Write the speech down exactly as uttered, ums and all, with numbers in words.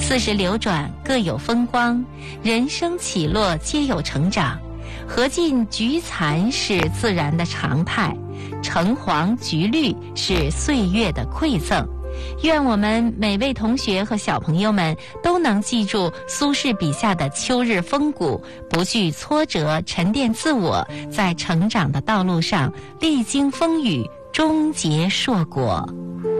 四时流转各有风光，人生起落皆有成长。荷尽菊残是自然的常态，橙黄橘绿是岁月的馈赠。愿我们每位同学和小朋友们都能记住苏轼笔下的秋日风骨，不惧挫折，沉淀自我，在成长的道路上历经风雨，终结硕果。